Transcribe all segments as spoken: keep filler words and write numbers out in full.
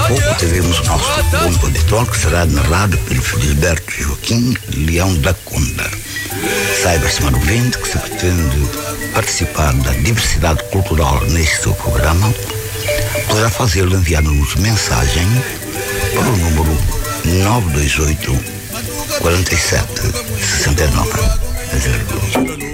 pouco tivemos o nosso conto auditório, que será narrado pelo Filiberto Joaquim Leão da Conda. Saiba, senhor ouvinte, que se pretende participar da diversidade cultural neste seu programa, poderá fazê-lo enviando-nos mensagem para o número nove dois oito, quatro sete, seis nove zero dois.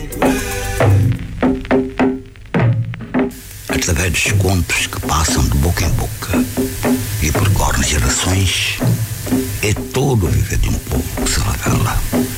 Através dos contos que passam de boca em boca e percorrem gerações, é todo o viver de um povo que se revela.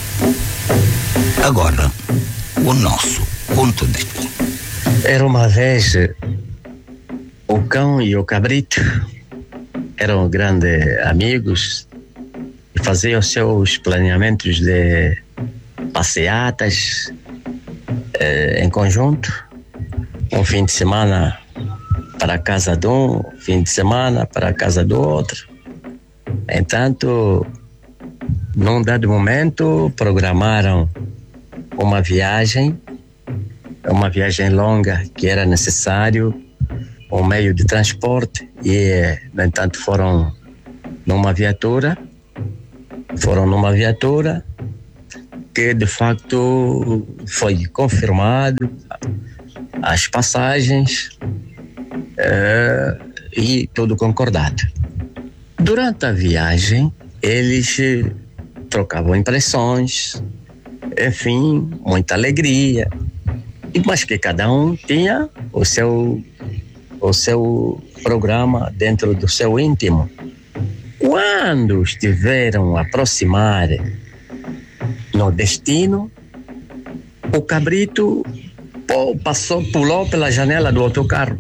Agora, o nosso conto de tudo. Era uma vez o cão e o cabrito eram grandes amigos e faziam seus planeamentos de passeatas eh, em conjunto. Um fim de semana para a casa de um, fim de semana para a casa do outro. Entanto, num dado momento, programaram uma viagem, uma viagem longa que era necessário um meio de transporte e, no entanto, foram numa viatura, foram numa viatura que, de facto, foi confirmado as passagens uh, e tudo concordado. Durante a viagem, eles trocavam impressões, enfim, muita alegria, mas que cada um tinha o seu, o seu programa dentro do seu íntimo. Quando estiveram a aproximar no destino, o cabrito Pô, passou, pulou pela janela do autocarro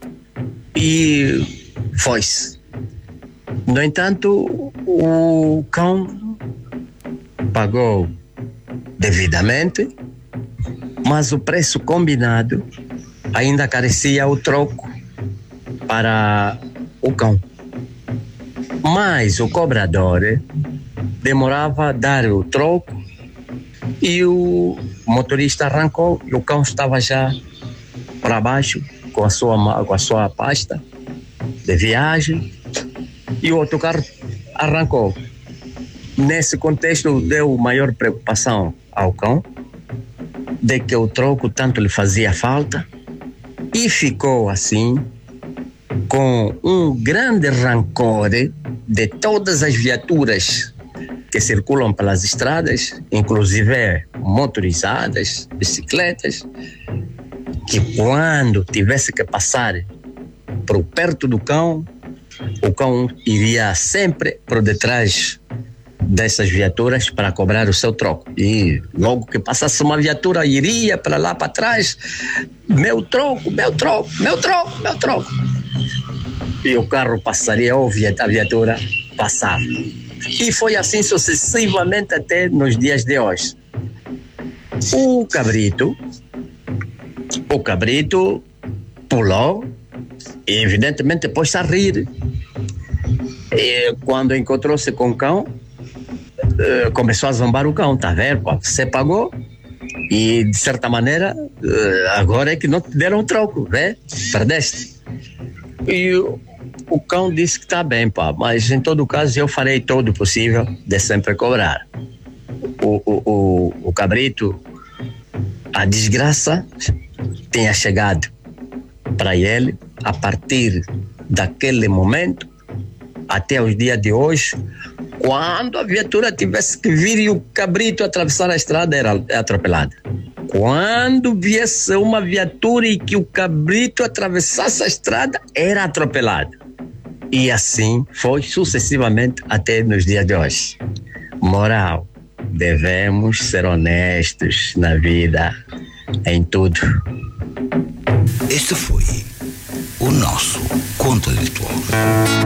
e foi-se. No entanto, o cão pagou devidamente, mas o preço combinado ainda carecia o troco para o cão. Mas o cobrador demorava a dar o troco e o motorista arrancou e o cão estava já para baixo com a sua, com a sua pasta de viagem e o autocarro arrancou. Nesse contexto deu maior preocupação ao cão de que o troco tanto lhe fazia falta e ficou assim com um grande rancor de todas as viaturas que circulam pelas estradas, inclusive motorizadas, bicicletas, que quando tivesse que passar por perto do cão, o cão iria sempre por detrás dessas viaturas para cobrar o seu troco. E logo que passasse uma viatura, iria para lá para trás, meu troco, meu troco, meu troco, meu troco. E o carro passaria ou a viatura passava. E foi assim sucessivamente até nos dias de hoje. O cabrito, o cabrito pulou e evidentemente pôs-se a rir. E quando encontrou-se com o cão, começou a zombar o cão, tá vendo? Você pagou e de certa maneira agora é que não te deram troco, né? Perdeste. E o cão disse que está bem, pá, mas em todo caso eu farei todo o possível de sempre cobrar. O, o, o, o cabrito, a desgraça tinha chegado para ele a partir daquele momento até os dias de hoje. Quando a viatura tivesse que vir e o cabrito atravessar a estrada, era atropelado. Quando viesse uma viatura e que o cabrito atravessasse a estrada, era atropelado. E assim foi sucessivamente até nos dias de hoje. Moral: devemos ser honestos na vida, em tudo. Este foi o nosso conto de tudo.